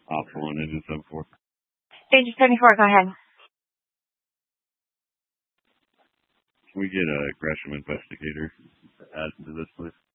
Optimal and engine 74. Engine 74, go ahead. Can we get a Gresham investigator added to this, please?